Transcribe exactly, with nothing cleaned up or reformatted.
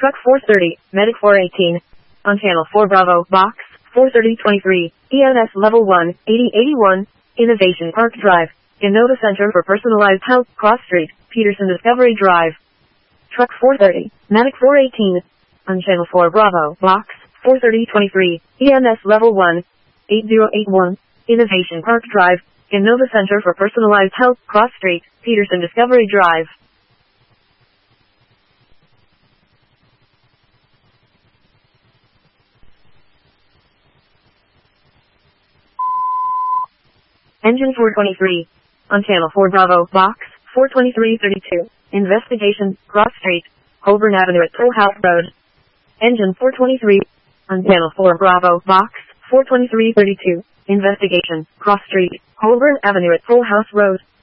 Truck four thirty, Medic four eighteen. On Channel four Bravo, Box four thirty twenty-three, E M S Level one, eighty eighty-one, Innovation Park Drive, Innova Center for Personalized Health, Cross Street, Peterson Discovery Drive. Truck four thirty, Medic four eighteen. On Channel four Bravo, Box four thirty twenty-three, E M S Level one, eighty eighty-one, Innovation Park Drive, Innova Center for Personalized Health, Cross Street, Peterson Discovery Drive. Engine four twenty-three. On Channel four Bravo, Box four twenty-three thirty-two, Investigation, Cross Street, Holborn Avenue at Toll House Road. Engine four twenty-three. On Channel four Bravo, Box four twenty-three thirty-two, Investigation, Cross Street, Holborn Avenue at Toll House Road.